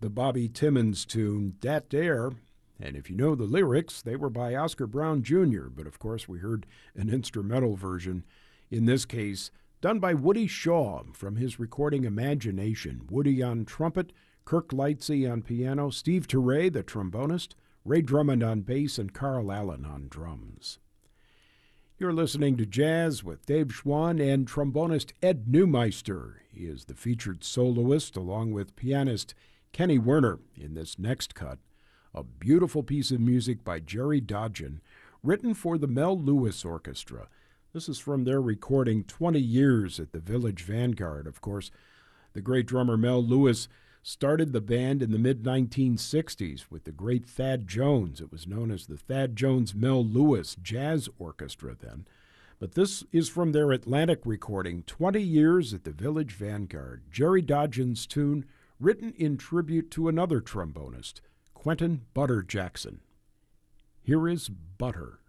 the Bobby Timmons tune, Dat Dare. And if you know the lyrics, they were by Oscar Brown Jr., but of course we heard an instrumental version, in this case, done by Woody Shaw from his recording Imagination. Woody on trumpet, Kirk Lightsey on piano, Steve Turre, the trombonist, Ray Drummond on bass, and Carl Allen on drums. You're listening to Jazz with Dave Schwann and trombonist Ed Neumeister. He is the featured soloist along with pianist Kenny Werner in this next cut, a beautiful piece of music by Jerry Dodgen, written for the Mel Lewis Orchestra. This is from their recording 20 Years at the Village Vanguard. Of course, the great drummer Mel Lewis started the band in the mid-1960s with the great Thad Jones. It was known as the Thad Jones Mel Lewis Jazz Orchestra then. But this is from their Atlantic recording, 20 Years at the Village Vanguard, Jerry Dodgen's tune, written in tribute to another trombonist, Quentin Butter Jackson. Here is Butter.